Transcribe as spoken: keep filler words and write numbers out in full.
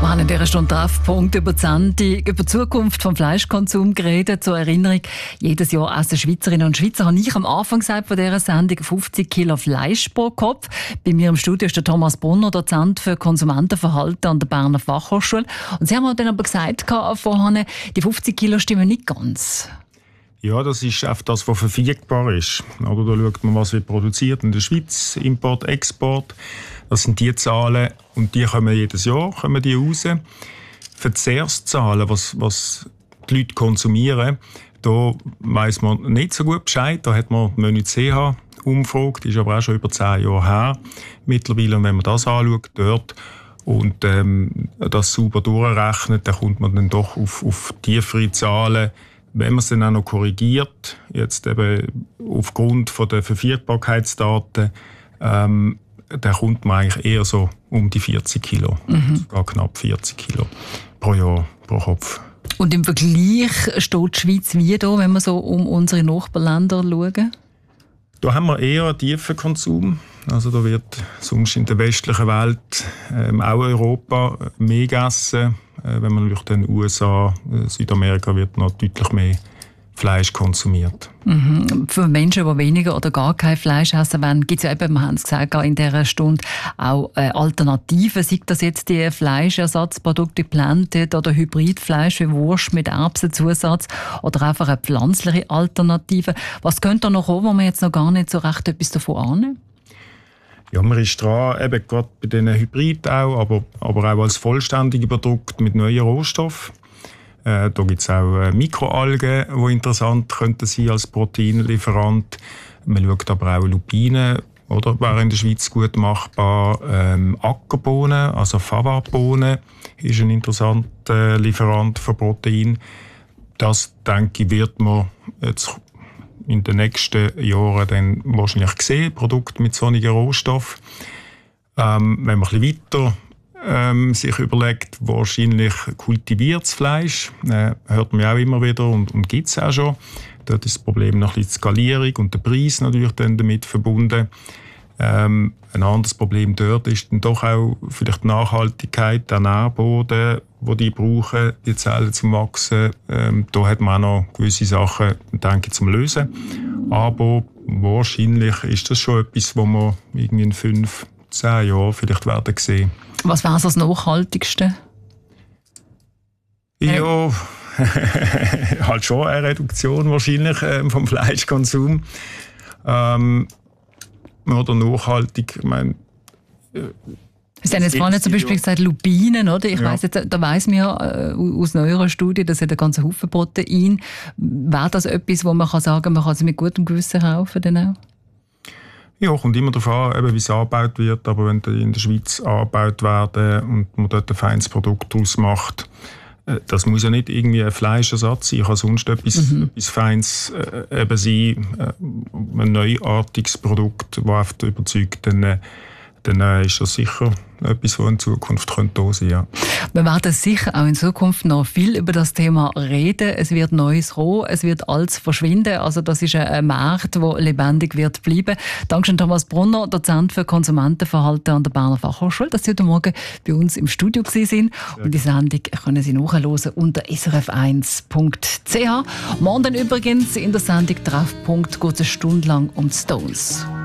Wir haben in dieser Stunde Treffpunkt über die Sendung, über die Zukunft des Fleischkonsums geredet. Zur Erinnerung, jedes Jahr essen Schweizerinnen und Schweizer, habe ich am Anfang gesagt von dieser Sendung, fünfzig Kilo Fleisch pro Kopf. Bei mir im Studio ist der Thomas Brunner, Dozent für Konsumentenverhalten an der Berner Fachhochschule. Und Sie haben mir dann aber gesagt, vorhin, die fünfzig Kilo stimmen nicht ganz. Ja, das ist einfach das, was verfügbar ist. Oder da schaut man, was wird produziert in der Schweiz, Import, Export. Das sind die Zahlen und die kommen jedes Jahr kommen die raus. Verzehrszahlen, was, was die Leute konsumieren, da weiss man nicht so gut Bescheid. Da hat man die Menü C H umgefragt, die ist aber auch schon über zehn Jahre her mittlerweile. Und wenn man das anschaut, dort und ähm, das sauber durchrechnet, dann kommt man dann doch auf, auf tiefere Zahlen. Wenn man es dann auch noch korrigiert, jetzt eben aufgrund von der Verfügbarkeitsdaten, ähm, dann kommt man eigentlich eher so um die vierzig Kilo, mhm. sogar knapp vierzig Kilo pro Jahr, pro Kopf. Und im Vergleich steht die Schweiz wie da, wenn wir so um unsere Nachbarländer schauen? Da haben wir eher einen tiefen Konsum. Also da wird sonst in der westlichen Welt, ähm, auch Europa, mehr gegessen. Äh, wenn man natürlich in den U S A, äh, Südamerika wird noch deutlich mehr Fleisch konsumiert. Mhm. Für Menschen, die weniger oder gar kein Fleisch essen wollen, gibt es ja eben, wir haben es gesagt, in dieser Stunde auch äh, Alternativen. Sei das jetzt die Fleischersatzprodukte, Planted oder Hybridfleisch wie Wurst mit Erbsenzusatz oder einfach eine pflanzliche Alternative. Was könnte da noch kommen, wo man jetzt noch gar nicht so recht etwas davon ahnen? Ja, man ist dran, eben gerade bei diesen Hybrid auch, aber, aber auch als vollständige Produkte mit neuen Rohstoffen. Äh, da gibt es auch äh, Mikroalgen, die interessant könnten sein als Proteinlieferant. Man schaut aber auch Lupinen, oder, wäre in der Schweiz gut machbar. Ähm, Ackerbohnen, also Fava-Bohnen, ist ein interessanter Lieferant für Protein. Das, denke ich, wird man jetzt in den nächsten Jahren dann wahrscheinlich sehen, Produkte mit solchen Rohstoffen. Ähm, wenn man ein bisschen weiter ähm, sich überlegt, wahrscheinlich kultiviertes Fleisch, äh, hört man auch immer wieder und, und gibt es auch schon. Dort ist das Problem noch ein bisschen die Skalierung und der Preis natürlich dann damit verbunden. Ähm, ein anderes Problem dort ist dann doch auch vielleicht die Nachhaltigkeit der Nährboden, die die brauchen, die Zellen zum Wachsen. Ähm, da hat man auch noch gewisse Sachen, denke ich, zum Lösen. Aber wahrscheinlich ist das schon etwas, wo wir irgendwie in fünf, zehn Jahren vielleicht werden sehen. Was wäre das Nachhaltigste? Ja, halt schon eine Reduktion wahrscheinlich ähm, vom Fleischkonsum. Ähm, oder nachhaltig, ich meine, äh, Sie haben jetzt vorhin zum Beispiel gesagt, Lupinen, oder? Ich ja. weiss jetzt, da weiss man ja äh, aus neuerer Studie, dass hat einen ganzen Haufen Protein. Wäre das etwas, wo man kann sagen, man kann es mit gutem Gewissen kaufen? Dann auch? Ja, kommt immer darauf an, wie es angebaut wird. Aber wenn die in der Schweiz angebaut werden und man dort ein feines Produkt daraus macht, äh, das muss ja nicht irgendwie ein Fleischersatz sein. Kann sonst etwas, mhm. etwas Feines äh, eben sein, äh, ein neuartiges Produkt, das überzeugt, dann, äh, dann äh, ist das sicher etwas, was in Zukunft könnte da sein, ja. Wir werden sicher auch in Zukunft noch viel über das Thema reden. Es wird Neues kommen, es wird Altes verschwinden. Also das ist ein Markt, der lebendig wird bleiben. Dankeschön Thomas Brunner, Dozent für Konsumentenverhalten an der Berner Fachhochschule, dass Sie heute Morgen bei uns im Studio waren. Und die Sendung können Sie nachhören unter s r f eins punkt c h. Morgen übrigens in der Sendung Treffpunkt geht es eine Stunde lang um die Stones.